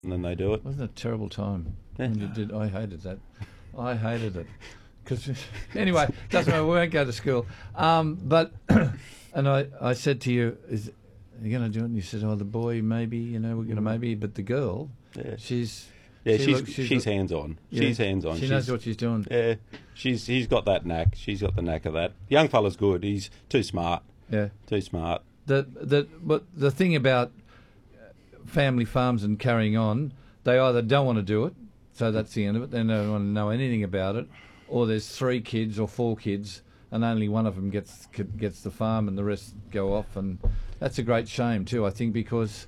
and then they do it. Wasn't it a terrible time Yeah. when you did? I hated that. I hated it. Because anyway, doesn't matter. We won't go to school. But and I said to you, "Are you going to do it?" And you said, "Oh, the boy, maybe. We're going to maybe." But the girl, Yeah. she's hands on. Yeah. She's hands on. She knows what she's doing. Yeah, he's got that knack. She's got the knack of that. Young fella's good. He's too smart. Yeah. Too smart. But the thing about family farms and carrying on, they either don't want to do it, so that's the end of it. They don't want to know anything about it, or there's 3 kids or 4 kids, and only one of them gets the farm, and the rest go off, and that's a great shame too. I think because.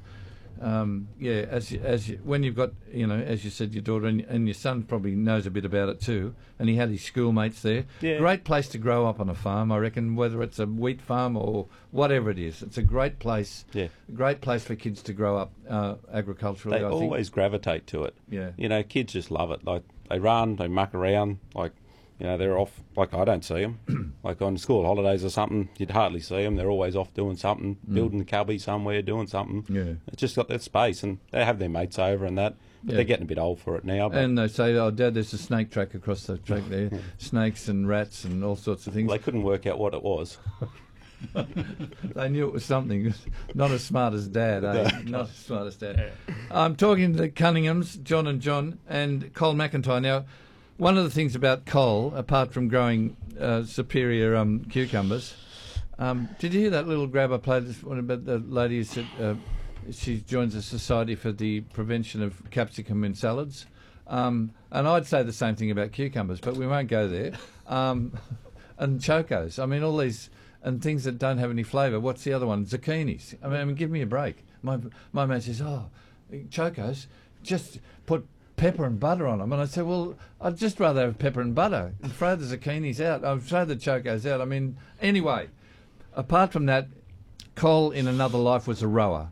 When you've got, as you said, your daughter and your son probably knows a bit about it too, and he had his schoolmates there. Yeah. Great place to grow up on a farm, I reckon, whether it's a wheat farm or whatever it is. It's a great place. Yeah. A great place for kids to grow up agriculturally. They I think. always gravitate to it. Yeah. Kids just love it. Like they run, they muck around. Like they're off. Like I don't see them. Like on school holidays or something, you'd hardly see them. They're always off doing something, building a cubby somewhere, doing something. Yeah. It's just got that space, and they have their mates over and that. But they're getting a bit old for it now. But And they say, "Oh, Dad, there's a snake track across the track there. Snakes and rats and all sorts of things." they couldn't work out what it was. They knew it was something. Not as smart as Dad, eh? Not as smart as Dad. I'm talking to the Cunninghams, John and Col McIntyre. Now, one of the things about Col, apart from growing superior cucumbers, did you hear that little grab I played this one about the lady who said she joins the Society for the Prevention of Capsicum in Salads? And I'd say the same thing about cucumbers, but we won't go there. And chocos. I mean, all these... And things that don't have any flavour. What's the other one? Zucchinis. I mean, give me a break. My mate says, "Oh, chocos, just put pepper and butter on them." And I said, "Well, I'd just rather have pepper and butter. Throw the zucchinis out. I'll throw the chocos out." I mean, anyway, apart from that, Col in another life was a rower.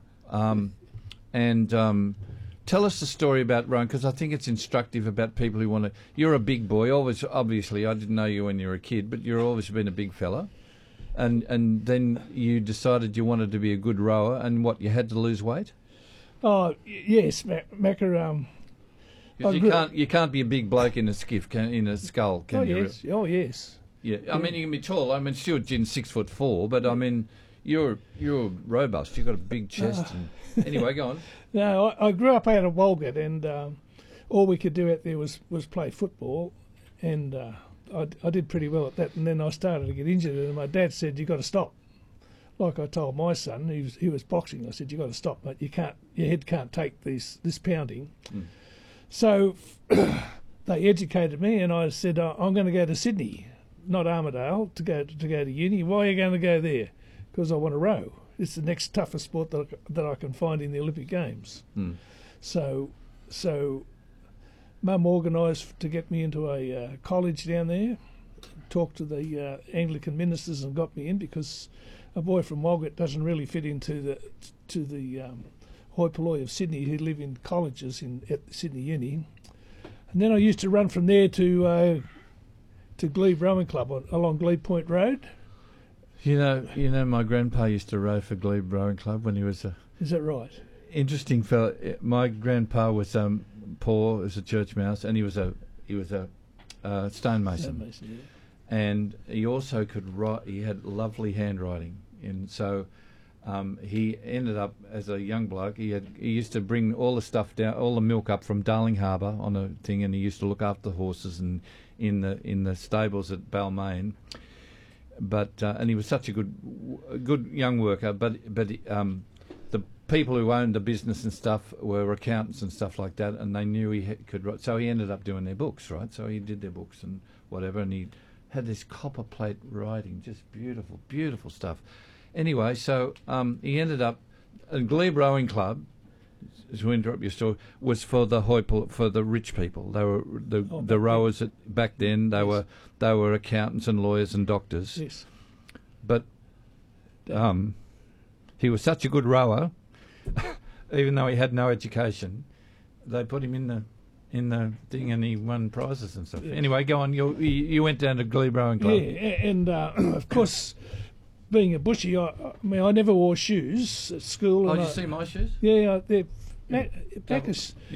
Tell us the story about rowing, because I think it's instructive about people who want to... You're a big boy. Obviously, I didn't know you when you were a kid, but you've always been a big fella. And then you decided you wanted to be a good rower, and what, you had to lose weight? Oh, yes, Macca. Because you can't be a big bloke in a skiff, in a scull, can you? Yes. Oh, yes. Yeah. I mean, you can be tall. I mean, Stuart Ginn's 6'4", but I mean, you're robust. You've got a big chest. Anyway, go on. No, I grew up out of Walgett, and all we could do out there was play football, and I did pretty well at that. And then I started to get injured, and my dad said, "You got to stop." Like I told my son, he was boxing. I said, "You got to stop, mate. Your head can't take this pounding." So they educated me, and I said, "I'm going to go to Sydney, not Armidale, to go to uni." "Why are you going to go there?" "Because I want to row. It's the next toughest sport that I can find in the Olympic Games." So Mum organised to get me into a college down there, talked to the Anglican ministers and got me in, because a boy from Walgett doesn't really fit into the hoi polloi of Sydney, who live in colleges at Sydney Uni. And then I used to run from there to Glebe Rowing Club along Glebe Point Road. You know, my grandpa used to row for Glebe Rowing Club when he was a... Is that right? Interesting fella. My grandpa was poor as a church mouse, and he was a stonemason. Stonemason, yeah. And he also could write. He had lovely handwriting, and so he ended up as a young bloke. He used to bring all the stuff down, all the milk up from Darling Harbour on a thing, and he used to look after the horses and in the stables at Balmain. But and he was such a good young worker. But the people who owned the business and stuff were accountants and stuff like that, and they knew he could write. So he ended up doing their books, right? So he did their books and whatever, and he had this copper plate writing, just beautiful, beautiful stuff. Anyway, so he ended up at Glebe Rowing Club. To interrupt your story, was for the rich people. They were the rowers back then. They were accountants and lawyers and doctors. Yes. But he was such a good rower, even though he had no education. They put him in the thing, and he won prizes and stuff. Yes. Anyway, go on. You went down to Glebe Rowing Club. Yeah, and of course, being a bushy, I never wore shoes at school. Oh, did you see my shoes? Yeah, they're Macca's.